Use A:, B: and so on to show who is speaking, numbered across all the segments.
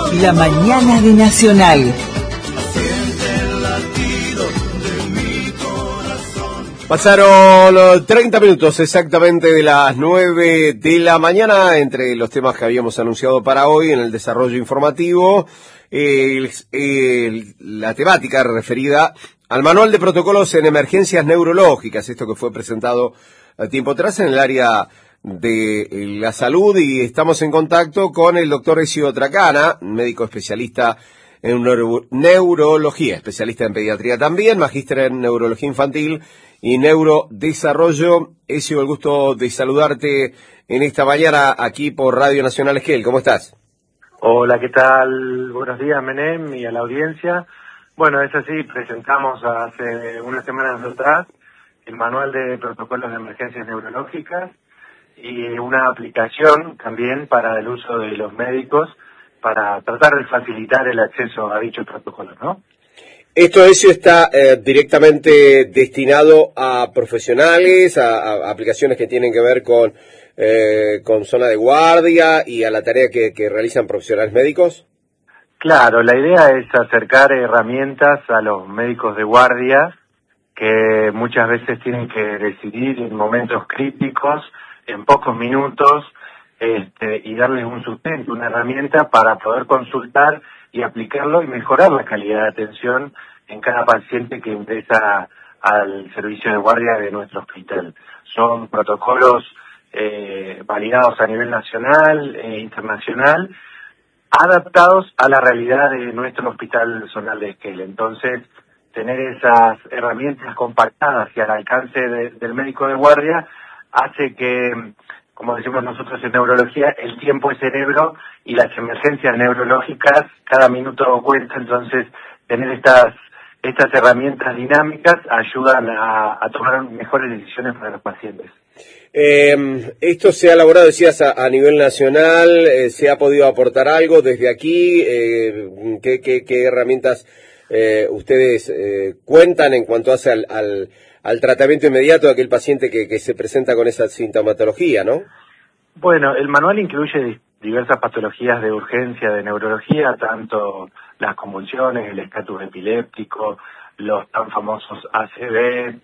A: La mañana de Nacional.
B: Pasaron 30 minutos exactamente de las 9 de la mañana, entre los temas que habíamos anunciado para hoy en el desarrollo informativo, la temática referida al manual de protocolos en emergencias neurológicas, esto que fue presentado a tiempo atrás en el área de la salud, y estamos en contacto con el doctor Ezio Tracana, médico especialista en neurología, especialista en pediatría también, magíster en neurología infantil y neurodesarrollo. Ezio, el gusto de saludarte en esta mañana aquí por Radio Nacional Esquel. ¿Cómo estás?
C: Hola, ¿qué tal? Buenos días, Menem, y a la audiencia. Bueno, es así, presentamos hace unas semanas atrás el manual de protocolos de emergencias neurológicas y una aplicación también para el uso de los médicos para tratar de facilitar el acceso a dichos protocolos, ¿no?
B: Esto está directamente destinado a profesionales, a aplicaciones que tienen que ver con zona de guardia y a la tarea que realizan profesionales médicos.
C: Claro, la idea es acercar herramientas a los médicos de guardia que muchas veces tienen que decidir en momentos críticos, en pocos minutos, y darles un sustento, una herramienta para poder consultar y aplicarlo y mejorar la calidad de atención en cada paciente que ingresa al servicio de guardia de nuestro hospital. Son protocolos validados a nivel nacional e internacional, adaptados a la realidad de nuestro hospital zonal de Esquel. Entonces, tener esas herramientas compactadas y al alcance del médico de guardia hace que, como decimos nosotros en neurología, el tiempo es cerebro y las emergencias neurológicas cada minuto cuenta. Entonces, tener estas herramientas dinámicas ayudan a tomar mejores decisiones para los pacientes.
B: Esto se ha elaborado, decías, a nivel nacional. ¿Se ha podido aportar algo desde aquí? ¿Qué herramientas ustedes cuentan en cuanto hace al tratamiento inmediato de aquel paciente que se presenta con esa sintomatología, ¿no?
C: Bueno, el manual incluye diversas patologías de urgencia de neurología, tanto las convulsiones, el estatus epiléptico, los tan famosos ACV,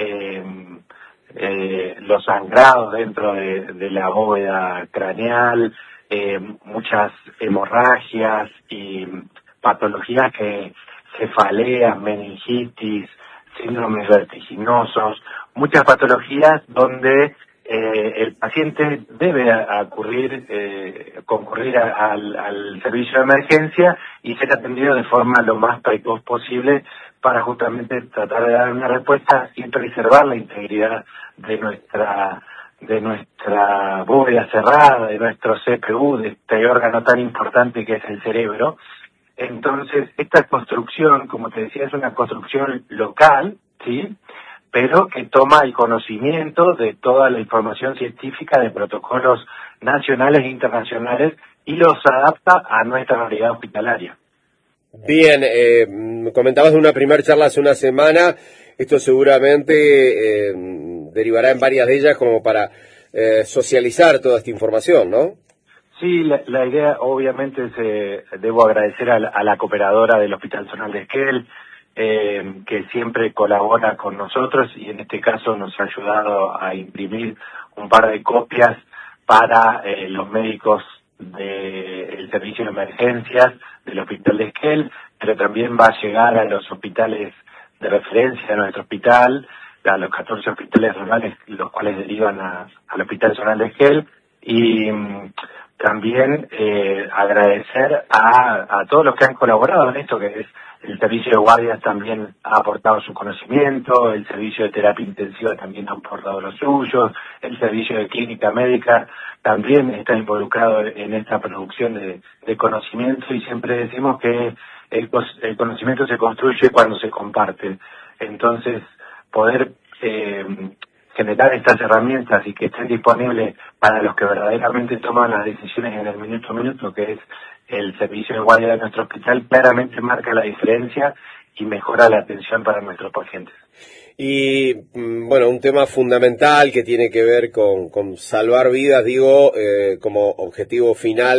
C: los sangrados dentro de la bóveda craneal, muchas hemorragias y patologías que cefaleas, meningitis, síndromes vertiginosos, muchas patologías donde el paciente debe concurrir al servicio de emergencia y ser atendido de forma lo más precoz posible para justamente tratar de dar una respuesta y preservar la integridad de nuestra bóveda cerrada, de nuestro CPU, de este órgano tan importante que es el cerebro. Entonces, esta construcción, como te decía, es una construcción local, ¿sí?, pero que toma el conocimiento de toda la información científica de protocolos nacionales e internacionales y los adapta a nuestra realidad hospitalaria.
B: Bien, comentabas de una primera charla hace una semana. Esto seguramente derivará en varias de ellas como para socializar toda esta información, ¿no?
C: Sí, la idea, obviamente, debo agradecer a la cooperadora del Hospital Zonal de Esquel, que siempre colabora con nosotros y en este caso nos ha ayudado a imprimir un par de copias para los médicos del servicio de emergencias del Hospital de Esquel, pero también va a llegar a los hospitales de referencia de nuestro hospital, a los 14 hospitales zonales, los cuales derivan al Hospital Zonal de Esquel, y también agradecer a todos los que han colaborado en esto, que es el servicio de guardias también ha aportado su conocimiento, el servicio de terapia intensiva también ha aportado los suyos, el servicio de clínica médica también está involucrado en esta producción de conocimiento, y siempre decimos que el conocimiento se construye cuando se comparte. Entonces, poder generar estas herramientas y que estén disponibles para los que verdaderamente toman las decisiones en el minuto a minuto, que es el servicio de guardia de nuestro hospital, claramente marca la diferencia y mejora la atención para nuestros pacientes.
B: Y bueno, un tema fundamental que tiene que ver con salvar vidas, digo, como objetivo final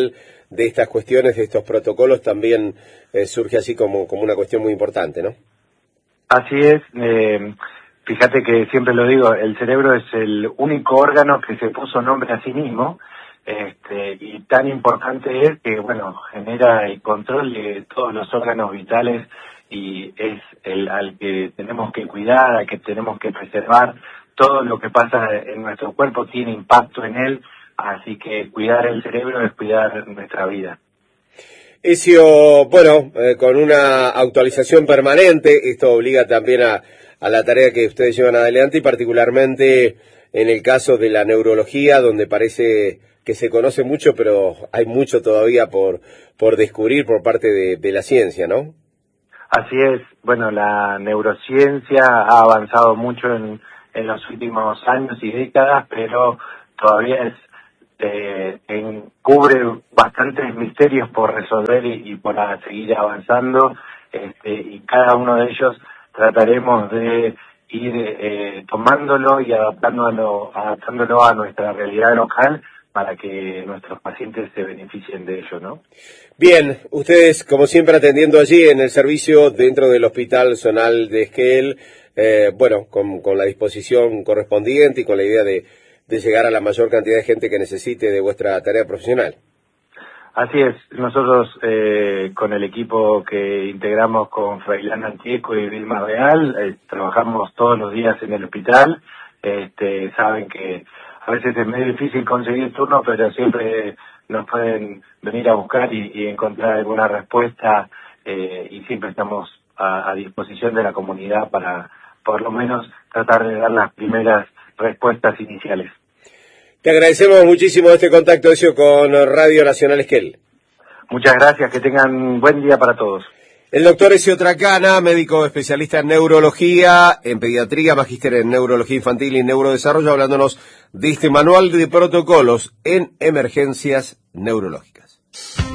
B: de estas cuestiones, de estos protocolos, también surge así como una cuestión muy importante, ¿no?
C: Así es. Fíjate que siempre lo digo, el cerebro es el único órgano que se puso nombre a sí mismo, y tan importante es que, bueno, genera el control de todos los órganos vitales y es al que tenemos que cuidar, al que tenemos que preservar. Todo lo que pasa en nuestro cuerpo tiene impacto en él, así que cuidar el cerebro es cuidar nuestra vida.
B: Ezio, bueno, con una actualización permanente, esto obliga también a la tarea que ustedes llevan adelante y particularmente en el caso de la neurología, donde parece que se conoce mucho, pero hay mucho todavía por descubrir por parte de la ciencia, ¿no?
C: Así es. Bueno, la neurociencia ha avanzado mucho en los últimos años y décadas, pero todavía cubre bastantes misterios por resolver y por seguir avanzando, y cada uno de ellos trataremos de ir tomándolo y adaptándolo a nuestra realidad local para que nuestros pacientes se beneficien de ello, ¿no?
B: Bien, ustedes como siempre atendiendo allí en el servicio dentro del Hospital Zonal de Esquel, bueno, con la disposición correspondiente y con la idea de llegar a la mayor cantidad de gente que necesite de vuestra tarea profesional.
C: Así es, nosotros con el equipo que integramos con Frailán Antieco y Vilma Real, trabajamos todos los días en el hospital. Saben que a veces es medio difícil conseguir turno, pero siempre nos pueden venir a buscar y encontrar alguna respuesta, y siempre estamos a disposición de la comunidad para por lo menos tratar de dar las primeras respuestas iniciales.
B: Te agradecemos muchísimo este contacto, Ezio, con Radio Nacional Esquel.
C: Muchas gracias, que tengan buen día para todos.
B: El doctor Ezio Tracana, médico especialista en neurología, en pediatría, magíster en neurología infantil y neurodesarrollo, hablándonos de este manual de protocolos en emergencias neurológicas.